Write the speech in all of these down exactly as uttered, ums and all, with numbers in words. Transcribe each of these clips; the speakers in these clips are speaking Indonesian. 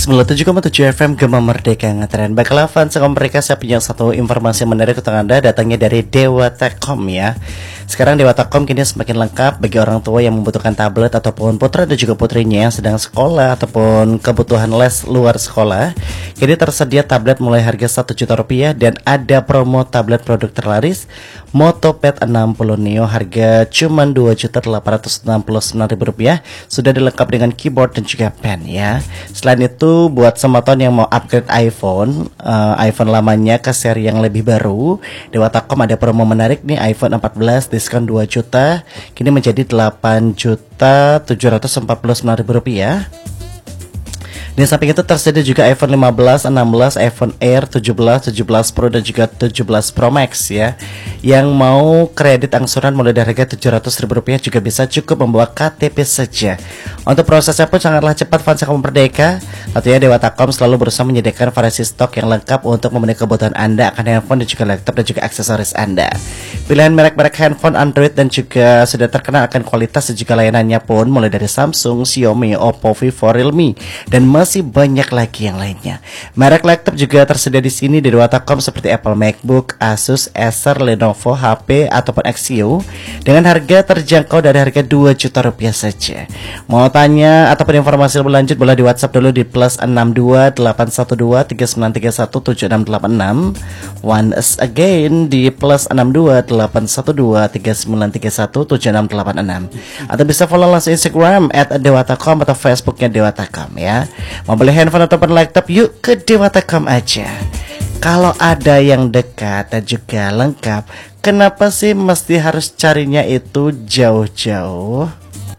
sembilan puluh tujuh koma tujuh F M Gema Merdeka Ngetren. Baiklah fans sekom mereka, saya punya satu informasi menarik untuk Anda, datangnya dari Dewa Techcom ya. Sekarang Dewa Techcom kini semakin lengkap bagi orang tua yang membutuhkan tablet ataupun putra dan juga putrinya yang sedang sekolah ataupun kebutuhan les luar sekolah. Kini tersedia tablet mulai harga satu juta rupiah dan ada promo tablet produk terlaris Motopad enam puluh Neo harga cuma dua juta delapan ratus enam puluh sembilan ribu rupiah. Sudah dilengkapi dengan keyboard dan juga pen ya. Selain itu buat semoton yang mau upgrade iPhone uh, iPhone lamanya ke seri yang lebih baru, Dewa Techcom ada promo menarik nih. iPhone empat belas diskon dua juta kini menjadi delapan juta tujuh ratus empat puluh sembilan ribu rupiah. Di samping itu tersedia juga iPhone lima belas, enam belas, iPhone Air, tujuh belas, tujuh belas Pro dan juga tujuh belas Pro Max ya. Yang mau kredit angsuran mulai dari harga tujuh ratus ribu rupiah juga bisa, cukup membawa K T P saja. Untuk prosesnya pun sangatlah cepat fans sekom Merdeka. Tentunya Dewa Techcom selalu berusaha menyediakan variasi stok yang lengkap untuk memenuhi kebutuhan Anda akan handphone dan juga laptop dan juga aksesoris Anda. Pilihan merek-merek handphone Android dan juga sudah terkenal akan kualitas dan juga layanannya pun mulai dari Samsung, Xiaomi, Oppo, Vivo, Realme dan masih banyak lagi yang lainnya. Merek laptop juga tersedia di sini di Dewa Techcom seperti Apple MacBook, Asus, Acer, Lenovo, H P ataupun Axio dengan harga terjangkau dari harga dua juta rupiah saja. Mau tanya ataupun informasi lebih lanjut boleh di WhatsApp dulu di plus enam dua delapan satu dua tiga sembilan tiga satu tujuh enam delapan enam. Once again di plus enam dua delapan satu dua tiga sembilan tiga satu tujuh enam delapan enam. Atau bisa follow langsung Instagram at Dewa Techcom atau Facebooknya Dewa Techcom ya. Mau beli handphone ataupun laptop, yuk ke Dewa Techcom aja. Kalau ada yang dekat dan juga lengkap, kenapa sih mesti harus carinya itu jauh-jauh?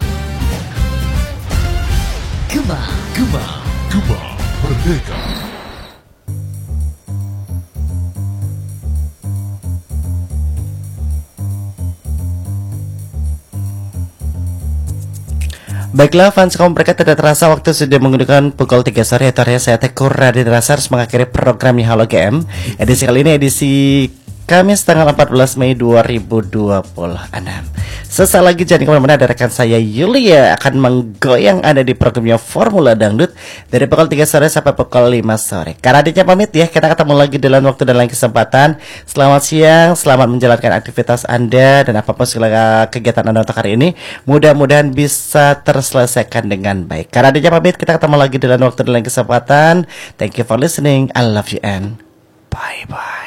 Gema, Gema, Gema Merdeka. Baiklah fans sekom mereka, tidak terasa waktu sudah menggunakan pukul tiga sore. Akhirnya saya Tekur Radit Rasa harus mengakhiri programnya Halo G M. Edisi kali ini edisi Kamis tanggal empat belas Mei dua ribu dua puluh enam. Sesaat lagi jadi kemana-mana ada rekan saya Yulia akan menggoyang Anda di programnya Formula Dangdut dari pukul tiga sore sampai pukul lima sore. Karena adiknya pamit ya, kita ketemu lagi dalam waktu dan lain kesempatan. Selamat siang, selamat menjalankan aktivitas Anda dan apapun segala kegiatan Anda untuk hari ini, mudah-mudahan bisa terselesaikan dengan baik. Karena adiknya pamit, kita ketemu lagi dalam waktu dan lain kesempatan. Thank you for listening, I love you and bye-bye.